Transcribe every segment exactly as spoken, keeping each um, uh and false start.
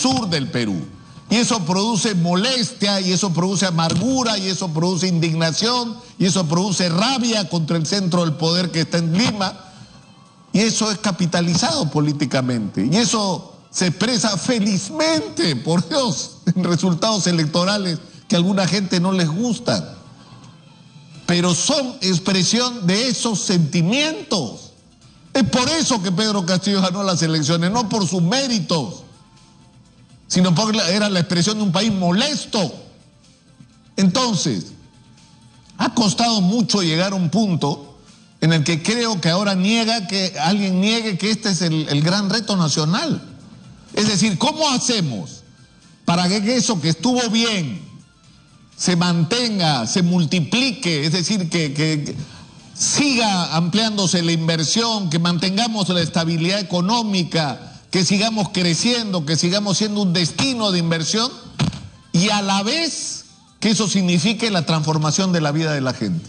sur del Perú. Y eso produce molestia, y eso produce amargura, y eso produce indignación, y eso produce rabia contra el centro del poder que está en Lima. Y eso es capitalizado políticamente. Y eso se expresa felizmente, por Dios, en resultados electorales que a alguna gente no les gustan. Pero son expresión de esos sentimientos. Es por eso que Pedro Castillo ganó las elecciones, no por sus méritos, sino porque era la expresión de un país molesto. Entonces, ha costado mucho llegar a un punto en el que creo que ahora niega que alguien niegue que este es el, el gran reto nacional. Es decir, ¿cómo hacemos para que eso que estuvo bien se mantenga, se multiplique? Es decir, que, que, que siga ampliándose la inversión, que mantengamos la estabilidad económica, que sigamos creciendo, que sigamos siendo un destino de inversión, y a la vez que eso signifique la transformación de la vida de la gente.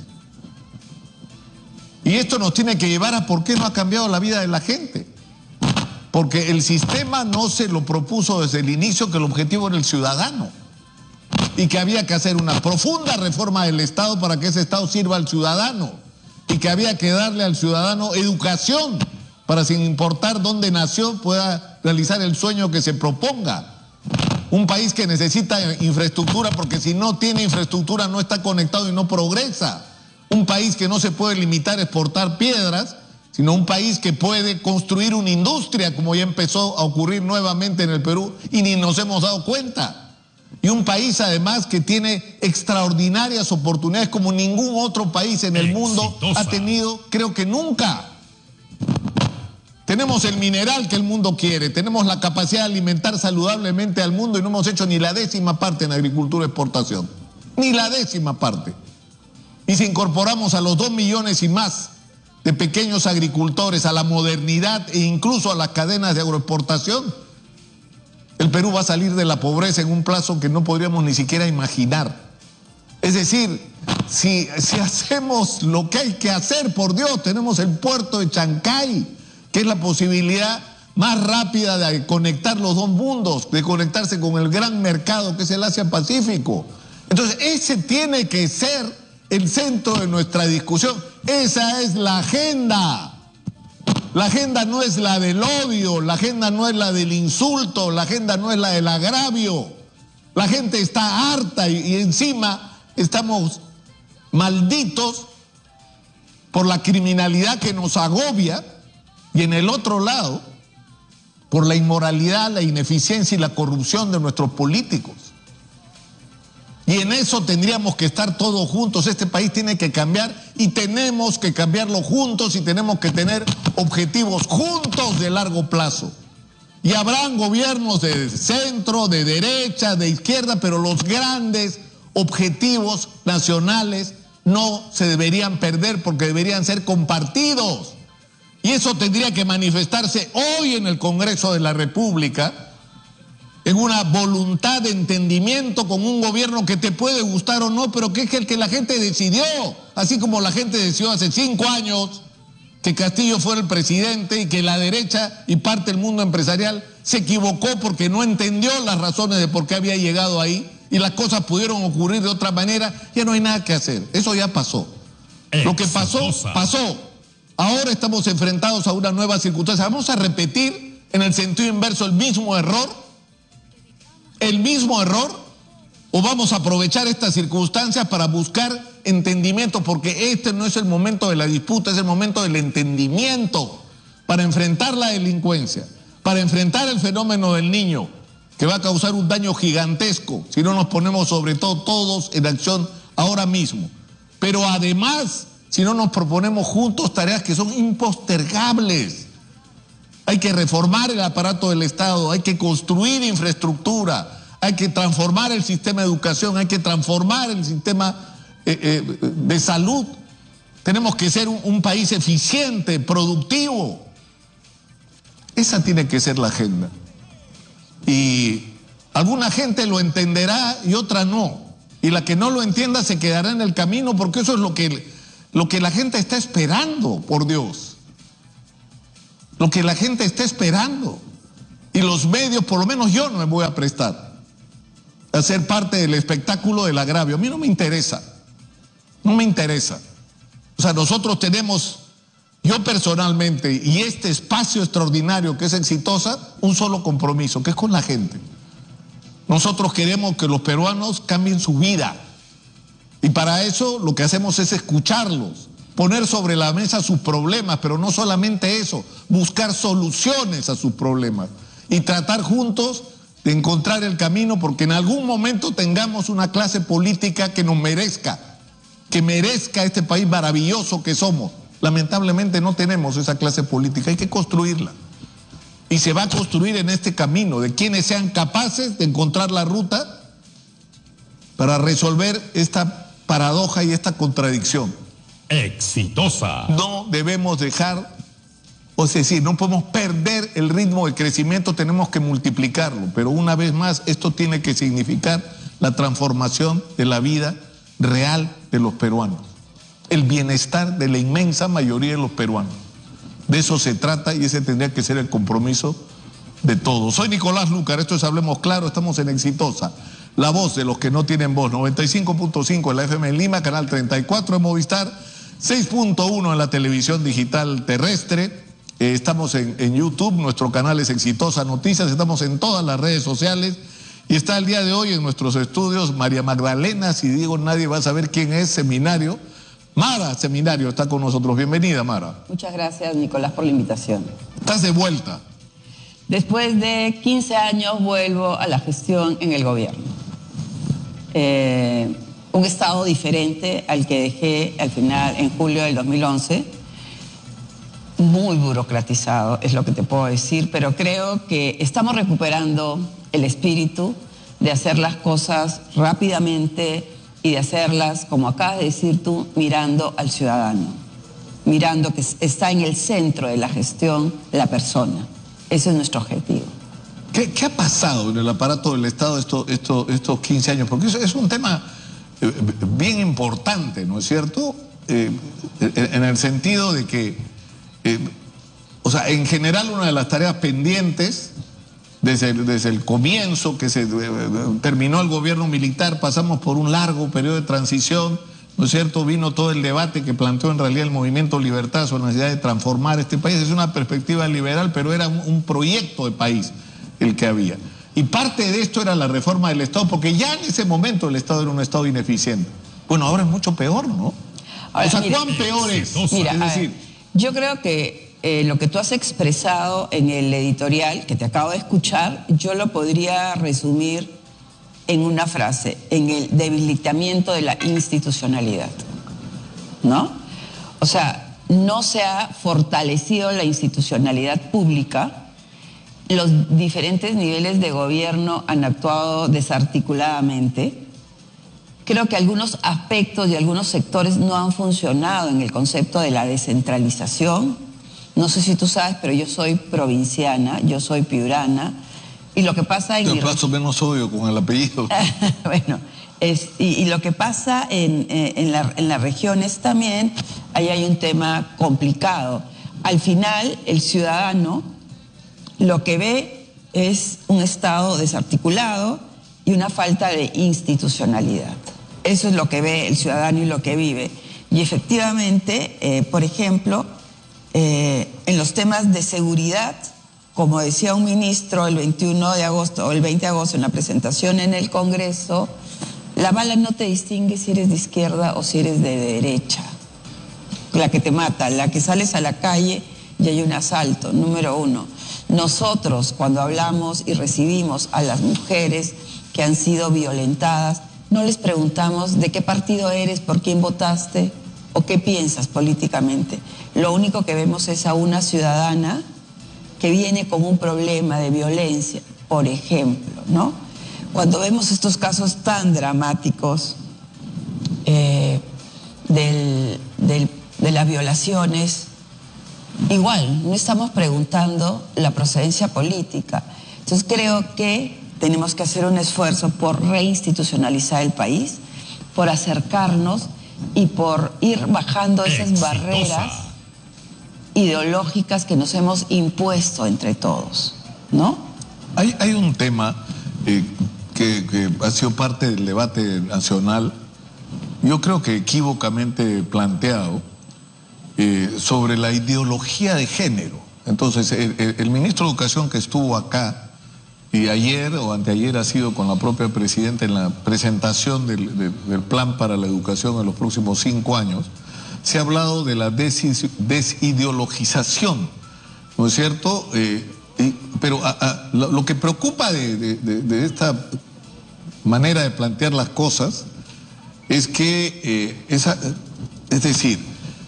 Y esto nos tiene que llevar a por qué no ha cambiado la vida de la gente. Porque el sistema no se lo propuso desde el inicio que el objetivo era el ciudadano. Y que había que hacer una profunda reforma del Estado para que ese Estado sirva al ciudadano. Y que había que darle al ciudadano educación para, sin importar dónde nació, pueda realizar el sueño que se proponga. Un país que necesita infraestructura, porque si no tiene infraestructura no está conectado y no progresa. Un país que no se puede limitar a exportar piedras, sino un país que puede construir una industria, como ya empezó a ocurrir nuevamente en el Perú y ni nos hemos dado cuenta. Y un país además que tiene extraordinarias oportunidades como ningún otro país en el mundo ha tenido, creo que nunca. Tenemos el mineral que el mundo quiere, tenemos la capacidad de alimentar saludablemente al mundo y no hemos hecho ni la décima parte en agricultura y exportación. Ni la décima parte. Y si incorporamos a los dos millones y más de pequeños agricultores a la modernidad e incluso a las cadenas de agroexportación, el Perú va a salir de la pobreza en un plazo que no podríamos ni siquiera imaginar. Es decir, si, si hacemos lo que hay que hacer, por Dios, tenemos el puerto de Chancay, que es la posibilidad más rápida de conectar los dos mundos, de conectarse con el gran mercado que es el Asia-Pacífico. Entonces, ese tiene que ser el centro de nuestra discusión. Esa es la agenda. La agenda no es la del odio, la agenda no es la del insulto, la agenda no es la del agravio. La gente está harta y, y encima estamos malditos por la criminalidad que nos agobia, y en el otro lado por la inmoralidad, la ineficiencia y la corrupción de nuestros políticos. Y en eso tendríamos que estar todos juntos. Este país tiene que cambiar y tenemos que cambiarlo juntos y tenemos que tener objetivos juntos de largo plazo. Y habrán gobiernos de centro, de derecha, de izquierda, pero los grandes objetivos nacionales no se deberían perder porque deberían ser compartidos. Y eso tendría que manifestarse hoy en el Congreso de la República, en una voluntad de entendimiento con un gobierno que te puede gustar o no, pero que es el que la gente decidió, así como la gente decidió hace cinco años que Castillo fuera el presidente y que la derecha y parte del mundo empresarial se equivocó porque no entendió las razones de por qué había llegado ahí y las cosas pudieron ocurrir de otra manera. Ya no hay nada que hacer, eso ya pasó. Lo que pasó, pasó. Ahora estamos enfrentados a una nueva circunstancia. ¿Vamos a repetir en el sentido inverso el mismo error? ¿El mismo error? ¿O vamos a aprovechar estas circunstancias para buscar entendimiento? Porque este no es el momento de la disputa, es el momento del entendimiento para enfrentar la delincuencia, para enfrentar el fenómeno del niño, que va a causar un daño gigantesco si no nos ponemos sobre todo todos en acción ahora mismo. Pero además, si no nos proponemos juntos tareas que son impostergables. Hay que reformar el aparato del Estado, hay que construir infraestructura, hay que transformar el sistema de educación, hay que transformar el sistema eh, eh, de salud. Tenemos que ser un, un país eficiente, productivo. Esa tiene que ser la agenda. Y alguna gente lo entenderá y otra no. Y la que no lo entienda se quedará en el camino, porque eso es lo que, lo que la gente está esperando, por Dios. Lo que la gente está esperando. Y los medios, por lo menos yo no me voy a prestar a ser parte del espectáculo del agravio. A mí no me interesa, no me interesa. O sea, nosotros tenemos, yo personalmente, y este espacio extraordinario que es Exitosa, un solo compromiso, que es con la gente. Nosotros queremos que los peruanos cambien su vida. Y para eso lo que hacemos es escucharlos, poner sobre la mesa sus problemas, pero no solamente eso, buscar soluciones a sus problemas y tratar juntos de encontrar el camino, porque en algún momento tengamos una clase política que nos merezca, que merezca este país maravilloso que somos. Lamentablemente no tenemos esa clase política, hay que construirla. Y se va a construir en este camino de quienes sean capaces de encontrar la ruta para resolver esta paradoja y esta contradicción. Exitosa. No debemos dejar, o sea, decir, no podemos perder el ritmo de crecimiento, tenemos que multiplicarlo, pero una vez más esto tiene que significar la transformación de la vida real de los peruanos, el bienestar de la inmensa mayoría de los peruanos. De eso se trata y ese tendría que ser el compromiso de todos. Soy Nicolás Lucar, esto es Hablemos Claro, estamos en Exitosa, la voz de los que no tienen voz, noventa y cinco punto cinco en la F M en Lima, canal treinta y cuatro en Movistar, seis punto uno en la televisión digital terrestre. Eh, estamos en, en YouTube, nuestro canal es Exitosa Noticias, estamos en todas las redes sociales y está el día de hoy en nuestros estudios María Magdalena, si digo nadie va a saber quién es, Seminario. Mara Seminario está con nosotros, bienvenida Mara. Muchas gracias Nicolás por la invitación. Estás de vuelta. Después de quince años vuelvo a la gestión en el gobierno. Eh, un estado diferente al que dejé al final en julio del dos mil once. Muy burocratizado, es lo que te puedo decir, pero creo que estamos recuperando el espíritu de hacer las cosas rápidamente y de hacerlas, como acabas de decir tú, mirando al ciudadano, mirando que está en el centro de la gestión la persona. Ese es nuestro objetivo. ¿Qué, qué ha pasado en el aparato del Estado estos, estos, estos quince años? Porque eso es un tema eh, bien importante, ¿no es cierto? Eh, en el sentido de que Eh, o sea, en general una de las tareas pendientes desde el, desde el comienzo que se eh, terminó el gobierno militar, pasamos por un largo periodo de transición, ¿no es cierto? Vino todo el debate que planteó en realidad el Movimiento Libertad sobre la necesidad de transformar este país. Es una perspectiva liberal, pero era un, un proyecto de país el que había. Y parte de esto era la reforma del Estado, porque ya en ese momento el Estado era un Estado ineficiente. Bueno, ahora es mucho peor, ¿no? Ahora, o sea, mira, ¿cuán peor es? Mira, es a decir, ver, yo creo que eh, lo que tú has expresado en el editorial que te acabo de escuchar, yo lo podría resumir en una frase, en el debilitamiento de la institucionalidad, ¿no? O sea, no se ha fortalecido la institucionalidad pública, los diferentes niveles de gobierno han actuado desarticuladamente. Creo que algunos aspectos y algunos sectores no han funcionado en el concepto de la descentralización. No sé si tú sabes, pero yo soy provinciana, yo soy piurana. Y lo que pasa en... El plazo menos obvio con el apellido. Bueno, es, y, y lo que pasa en, en, la, en las regiones también, ahí hay un tema complicado. Al final, el ciudadano lo que ve es un Estado desarticulado y una falta de institucionalidad. Eso es lo que ve el ciudadano y lo que vive. Y efectivamente, eh, por ejemplo, eh, en los temas de seguridad, como decía un ministro el veintiuno de agosto o el veinte de agosto en la presentación en el Congreso, la bala no te distingue si eres de izquierda o si eres de derecha. La que te mata, la que sales a la calle y hay un asalto, número uno. Nosotros, cuando hablamos y recibimos a las mujeres que han sido violentadas, no les preguntamos de qué partido eres, por quién votaste o qué piensas políticamente. Lo único que vemos es a una ciudadana que viene con un problema de violencia, por ejemplo, ¿no? Cuando vemos estos casos tan dramáticos eh, del, del, de las violaciones, igual, no estamos preguntando la procedencia política. Entonces creo que tenemos que hacer un esfuerzo por reinstitucionalizar el país, por acercarnos y por ir bajando esas Exitosa. barreras ideológicas que nos hemos impuesto entre todos, ¿no? Hay, hay un tema eh, que, que ha sido parte del debate nacional, yo creo que equívocamente planteado, eh, sobre la ideología de género. Entonces, el, el, el ministro de Educación que estuvo acá, y ayer o anteayer ha sido con la propia presidenta en la presentación del, del, del plan para la educación en los próximos cinco años, se ha hablado de la desis, desideologización, ¿no es cierto? Eh, y, pero a, a, lo, lo que preocupa de, de, de, de esta manera de plantear las cosas es que, eh, esa, es decir,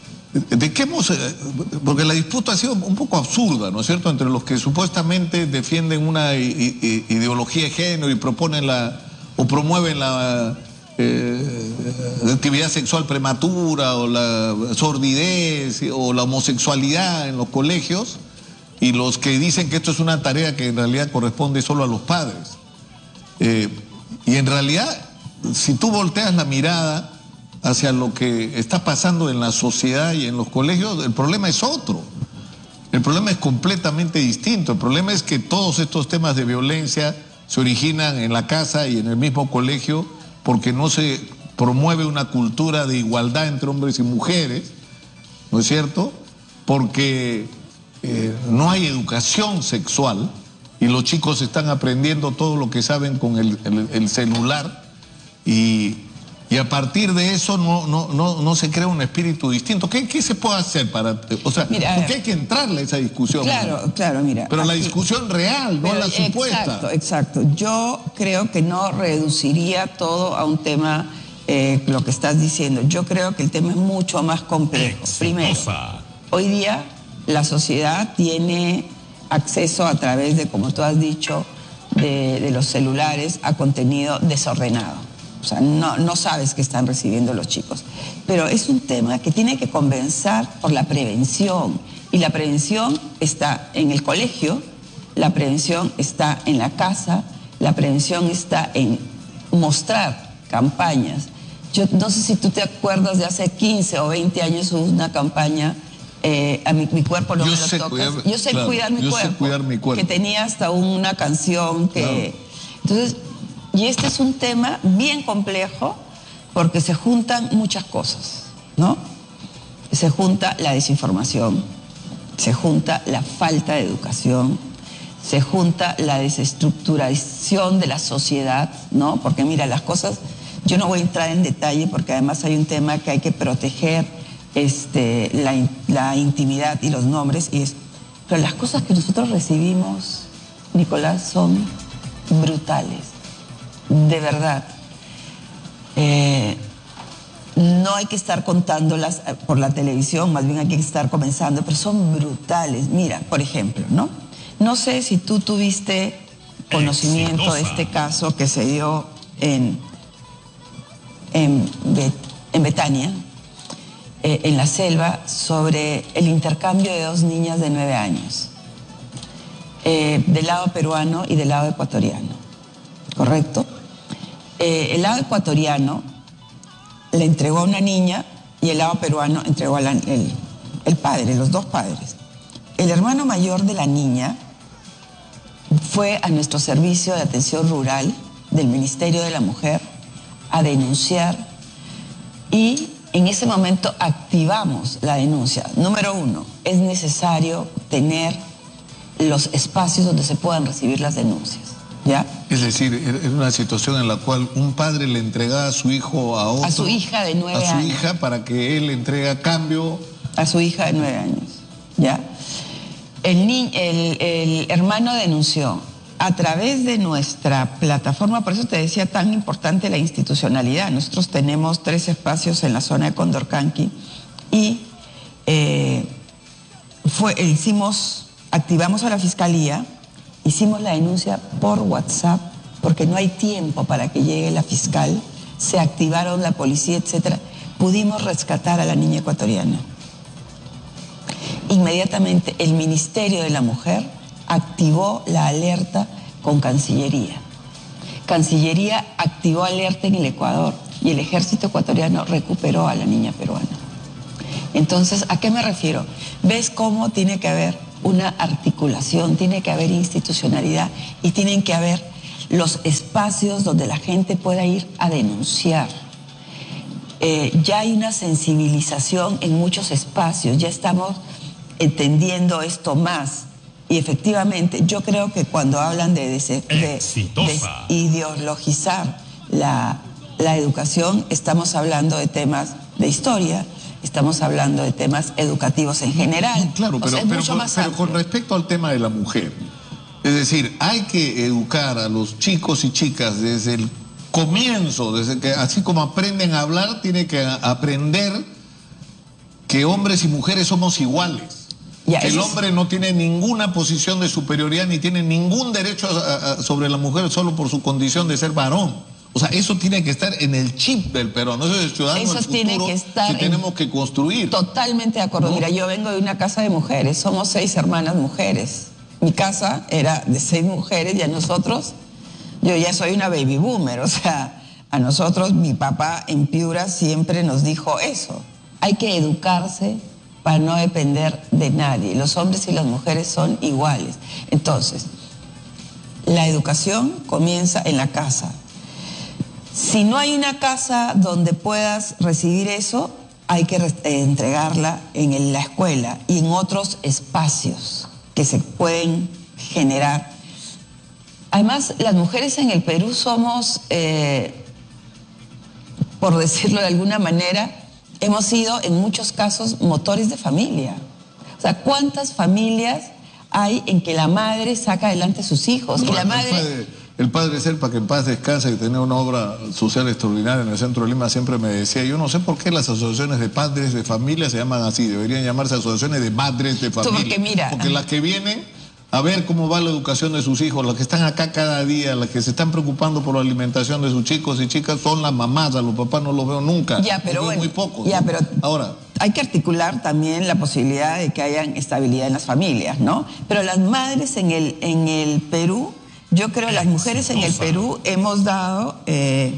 de qué hemos, porque la disputa ha sido un poco absurda, ¿no es cierto?, entre los que supuestamente defienden una ideología de género y proponen la, o promueven la eh, actividad sexual prematura o la sordidez o la homosexualidad en los colegios, y los que dicen que esto es una tarea que en realidad corresponde solo a los padres. Eh, y en realidad, si tú volteas la mirada hacia lo que está pasando en la sociedad y en los colegios, el problema es otro. El problema es completamente distinto. El problema es que todos estos temas de violencia se originan en la casa y en el mismo colegio porque no se promueve una cultura de igualdad entre hombres y mujeres, ¿no es cierto? Porque eh, no hay educación sexual y los chicos están aprendiendo todo lo que saben con el, el, el celular y... Y a partir de eso no, no, no, no se crea un espíritu distinto. ¿Qué, qué se puede hacer para...? O sea, mira, porque hay que entrarle a esa discusión. Claro, ¿no? Claro, mira. Pero aquí, la discusión real, no la supuesta. Exacto, exacto. Yo creo que no reduciría todo a un tema, eh, lo que estás diciendo. Yo creo que el tema es mucho más complejo. Exitosa. Primero, hoy día la sociedad tiene acceso a través de, como tú has dicho, de, de los celulares a contenido desordenado. O sea, no, no sabes qué están recibiendo los chicos. Pero es un tema que tiene que comenzar por la prevención. Y la prevención está en el colegio, la prevención está en la casa, la prevención está en mostrar campañas. Yo no sé si tú te acuerdas de hace quince o veinte años hubo una campaña, eh, a mi, mi cuerpo no yo me lo tocas. Cuidar, yo sé, claro, cuidar, mi yo cuerpo, sé cuidar mi cuerpo. Que tenía hasta una canción que... Claro. Entonces... Y este es un tema bien complejo porque se juntan muchas cosas, ¿no? Se junta la desinformación, se junta la falta de educación, se junta la desestructuración de la sociedad, ¿no? Porque mira, las cosas, yo no voy a entrar en detalle porque además hay un tema que hay que proteger, este, la, la intimidad y los nombres, y es, pero las cosas que nosotros recibimos, Nicolás, son brutales. De verdad, eh, no hay que estar contándolas por la televisión, más bien hay que estar comenzando, pero son brutales. Mira, por ejemplo, ¿no? No sé si tú tuviste conocimiento Exitosa. de este caso que se dio en, en, Bet, en Betania, eh, en la selva, sobre el intercambio de dos niñas de nueve años, eh, del lado peruano y del lado ecuatoriano, ¿correcto? Eh, el lado ecuatoriano le entregó a una niña y el lado peruano entregó al el, el padre, los dos padres. El hermano mayor de la niña fue a nuestro servicio de atención rural del Ministerio de la Mujer a denunciar y en ese momento activamos la denuncia. Número uno, es necesario tener los espacios donde se puedan recibir las denuncias. ¿Ya? Es decir, era una situación en la cual un padre le entregaba a su hijo a otro, a su hija de nueve años, a su hija para que él le entregue a cambio a su hija de nueve años, ¿ya? El, ni, el, el hermano denunció a través de nuestra plataforma, por eso te decía tan importante la institucionalidad. Nosotros tenemos tres espacios en la zona de Condorcanqui y eh, fue, hicimos, activamos a la fiscalía. Hicimos la denuncia por WhatsApp porque no hay tiempo para que llegue la fiscal, se activaron la policía, etcétera. Pudimos rescatar a la niña ecuatoriana. Inmediatamente el Ministerio de la Mujer activó la alerta con Cancillería. Cancillería activó alerta en el Ecuador y el ejército ecuatoriano recuperó a la niña peruana. Entonces, ¿a qué me refiero? ¿Ves cómo tiene que haber una articulación, tiene que haber institucionalidad y tienen que haber los espacios donde la gente pueda ir a denunciar. Eh, ya hay una sensibilización en muchos espacios, ya estamos entendiendo esto más. Y efectivamente, yo creo que cuando hablan de, de, de desideologizar la, la educación, estamos hablando de temas de historia, estamos hablando de temas educativos en general. Claro, pero, o sea, es pero, mucho pero, más pero con respecto al tema de la mujer, es decir, hay que educar a los chicos y chicas desde el comienzo, desde que así como aprenden a hablar, tienen que aprender que hombres y mujeres somos iguales. Ya, que el hombre no tiene ninguna posición de superioridad ni tiene ningún derecho a, a, sobre la mujer solo por su condición de ser varón. O sea, eso tiene que estar en el chip del peruano. Eso es el ciudadano eso del futuro tiene que, estar que tenemos que construir. Totalmente de acuerdo. ¿No? Mira, yo vengo de una casa de mujeres, somos seis hermanas mujeres. Mi casa era de seis mujeres y a nosotros, yo ya soy una baby boomer, o sea, a nosotros mi papá en Piura siempre nos dijo eso. Hay que educarse para no depender de nadie. Los hombres y las mujeres son iguales. Entonces, la educación comienza en la casa. Si no hay una casa donde puedas recibir eso, hay que eh, entregarla en la escuela y en otros espacios que se pueden generar. Además, las mujeres en el Perú somos, eh, por decirlo de alguna manera, hemos sido en muchos casos motores de familia. O sea, ¿cuántas familias hay en que la madre saca adelante a sus hijos? No, y la madre... El padre, el padre Serpa, que en paz descansa y tenía una obra social extraordinaria en el centro de Lima, siempre me decía, yo no sé por qué las asociaciones de padres de familia se llaman así, deberían llamarse asociaciones de madres de familia. Porque mira... Porque las que vienen a ver cómo va la educación de sus hijos, las que están acá cada día, las que se están preocupando por la alimentación de sus chicos y chicas son las mamás, a los papás no los veo nunca. Ya, pero los veo bueno, muy pocos. ya, ¿no? pero ahora hay que articular también la posibilidad de que haya estabilidad en las familias, ¿no? Pero las madres en el, en el Perú, yo creo que las mujeres en el Perú hemos dado eh,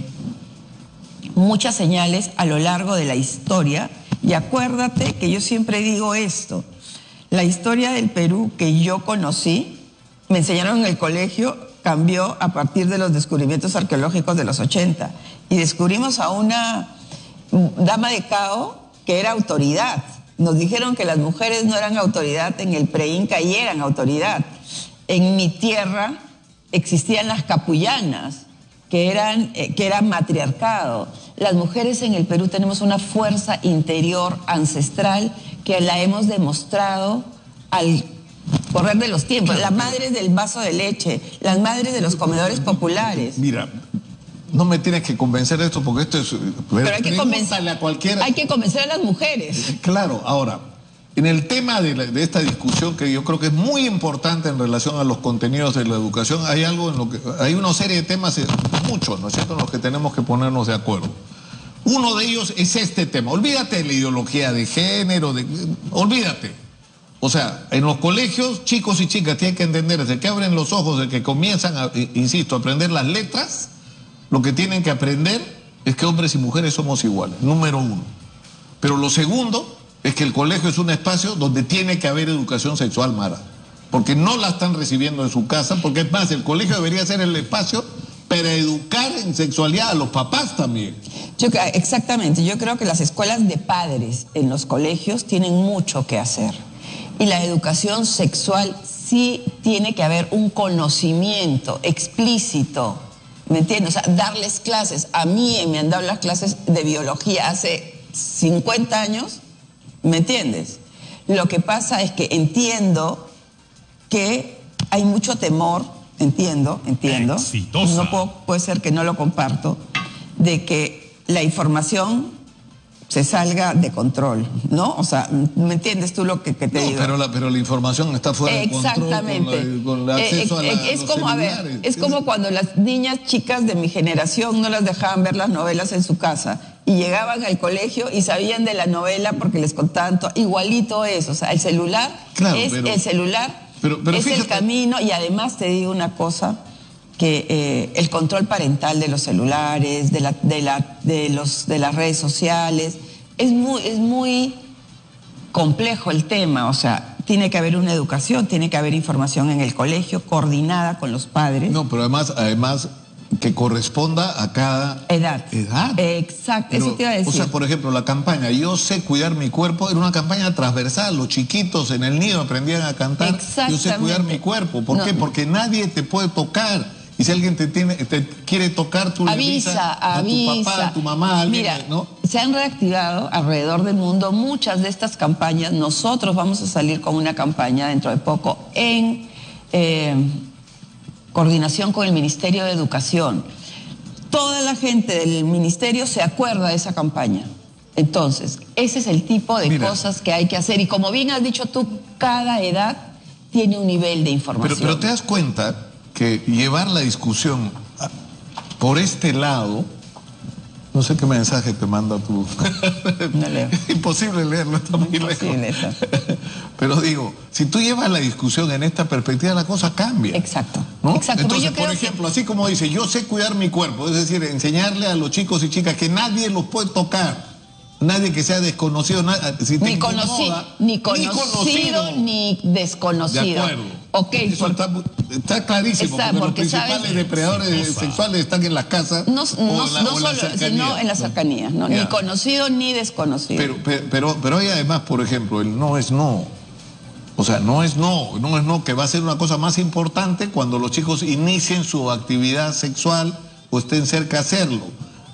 muchas señales a lo largo de la historia y acuérdate que yo siempre digo esto. La historia del Perú que yo conocí, me enseñaron en el colegio, cambió a partir de los descubrimientos arqueológicos de los ochenta. Y descubrimos a una dama de Cao que era autoridad. Nos dijeron que las mujeres no eran autoridad en el pre-inca y eran autoridad. En mi tierra existían las capullanas, que eran, eh, que eran matriarcado. Las mujeres en el Perú tenemos una fuerza interior ancestral que la hemos demostrado al correr de los tiempos. Las madres del vaso de leche, las madres de los comedores populares. Mira, no me tienes que convencer de esto porque esto es... Pero hay que convencer a cualquiera. Hay que convencer a las mujeres. Claro, ahora, en el tema de, la, de esta discusión que yo creo que es muy importante en relación a los contenidos de la educación, hay algo en lo que... Hay una serie de temas, muchos, ¿no es cierto?, en los que tenemos que ponernos de acuerdo. Uno de ellos es este tema. Olvídate de la ideología de género, de, olvídate. O sea, en los colegios, chicos y chicas tienen que entender, desde que abren los ojos, desde que comienzan, a, insisto, a aprender las letras, lo que tienen que aprender es que hombres y mujeres somos iguales, número uno. Pero lo segundo es que el colegio es un espacio donde tiene que haber educación sexual, Mara. Porque no la están recibiendo en su casa, porque es más, el colegio debería ser el espacio para educar en sexualidad a los papás también. Yo, exactamente, yo creo que las escuelas de padres en los colegios tienen mucho que hacer. Y la educación sexual sí tiene que haber un conocimiento explícito, ¿me entiendes? O sea, darles clases. A mí me han dado las clases de biología hace cincuenta años, ¿me entiendes? Lo que pasa es que entiendo que hay mucho temor, entiendo, entiendo, Exitosa. no puedo, puede ser que no lo comparto, de que la información se salga de control, ¿no? O sea, ¿me entiendes tú lo que, que te no, digo? Pero la, pero la información está fuera de control. Exactamente. Con, la, con el acceso eh, eh, a, la, es a los como, celulares. a ver, es como cuando las niñas chicas de mi generación no las dejaban ver las novelas en su casa y llegaban al colegio y sabían de la novela porque les contaban todo. Igualito es, o sea, el celular Claro, es pero- el celular, pero- pero es fíjate- el camino y además te digo una cosa, que eh, el control parental de los celulares, de, la, de, la, de, los, de las redes sociales, es muy, es muy complejo el tema, o sea, tiene que haber una educación, tiene que haber información en el colegio coordinada con los padres. No, pero además, además que corresponda a cada edad. edad. Exacto, Pero, eso te iba a decir. O sea, por ejemplo, la campaña Yo sé cuidar mi cuerpo era una campaña transversal. Los chiquitos en el nido aprendían a cantar Yo sé cuidar mi cuerpo. ¿Por no. qué? Porque nadie te puede tocar. Y si alguien te tiene, te quiere tocar, tú avisa, le avisas a avisa. tu papá, a tu mamá, a alguien, Mira, ¿no? Se han reactivado alrededor del mundo muchas de estas campañas. Nosotros vamos a salir con una campaña dentro de poco en eh, coordinación con el Ministerio de Educación. Toda la gente del ministerio se acuerda de esa campaña. Entonces, ese es el tipo de Mira, cosas que hay que hacer. Y como bien has dicho tú, cada edad tiene un nivel de información. Pero, pero te das cuenta que llevar la discusión por este lado, no sé qué mensaje te manda tú. No leo. Imposible leerlo, está muy Imposible lejos. Pero digo, si tú llevas la discusión en esta perspectiva, la cosa cambia. Exacto. ¿No? Exacto. Entonces, por ejemplo, que... así como dice, yo sé cuidar mi cuerpo, es decir, enseñarle a los chicos y chicas que nadie los puede tocar. Nadie que sea desconocido, nada, si ni, conocí, incomoda, ni, conocido, ni conocido, ni desconocido. De acuerdo. Okay, Eso por, está, está clarísimo, está, porque, porque los principales sabes, depredadores sí, sexuales están en las casas no, o no, en la, no o solo, en la sino en las cercanías, ¿no? Ni conocido ni desconocido. Pero, pero, pero, pero hay además, por ejemplo, el no es no. O sea, no es no, no es no, que va a ser una cosa más importante cuando los chicos inicien su actividad sexual o estén cerca de hacerlo.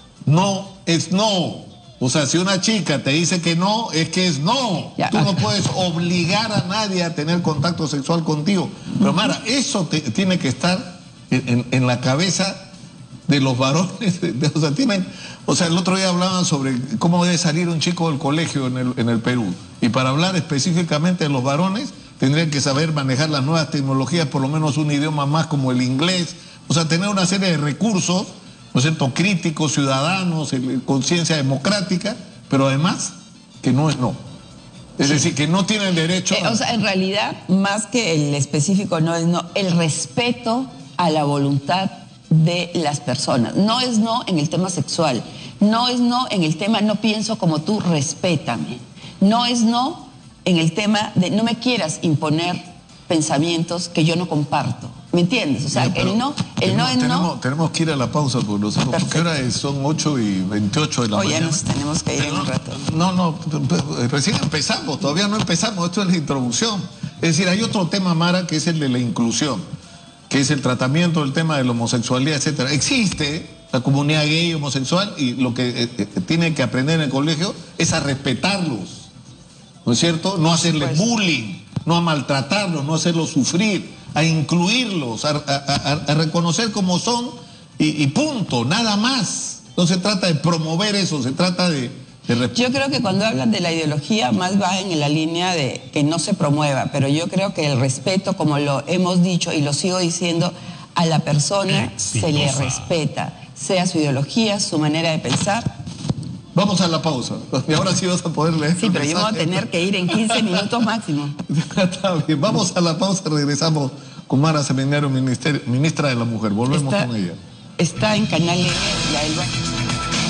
No es no. O sea, si una chica te dice que no, es que es no. Ya. Tú no puedes obligar a nadie a tener contacto sexual contigo. Pero Mara, eso te, tiene que estar en, en, en la cabeza de los varones. De, o sea, tienen, o sea, el otro día hablaban sobre cómo debe salir un chico del colegio en el, en el Perú. Y para hablar específicamente de los varones, tendrían que saber manejar las nuevas tecnologías, por lo menos un idioma más como el inglés. O sea, tener una serie de recursos, ¿no es cierto?, críticos, ciudadanos, conciencia democrática, pero además que no es no. Es sí. decir, que no tienen derecho eh, a... O sea, en realidad, más que el específico no es no, el respeto a la voluntad de las personas. No es no en el tema sexual, no es no en el tema no pienso como tú, respétame. No es no en el tema de no me quieras imponer pensamientos que yo no comparto. ¿Me entiendes? O sea, Mira, el no, el tenemos, no es tenemos, no. Tenemos que ir a la pausa por los ojos. ¿Qué hora es? Son ocho y veintiocho de la Oye, mañana. Nos tenemos que ir en un rato. No, no, recién empezamos, todavía no empezamos, esto es la introducción. Es decir, hay otro tema, Mara, que es el de la inclusión, que es el tratamiento del tema de la homosexualidad, etcétera. Existe la comunidad gay y homosexual y lo que eh, eh, tienen que aprender en el colegio es a respetarlos, ¿no es cierto? No hacerles bullying, no a maltratarlos, no hacerlos sufrir, a incluirlos, a, a, a, a reconocer como son y, y punto, nada más. No se trata de promover eso, se trata de, de... Yo creo que cuando hablan de la ideología más va en la línea de que no se promueva, pero yo creo que el respeto, como lo hemos dicho y lo sigo diciendo, a la persona Exitosa. Se le respeta, sea su ideología, su manera de pensar. Vamos a la pausa. Y ahora sí vas a poder leer. Sí, pero yo voy a tener que ir en quince minutos máximo. Está bien. Vamos a la pausa, regresamos con Mara Seminario, ministra de la Mujer. Volvemos está, con ella. Está en Canal N, la Elba.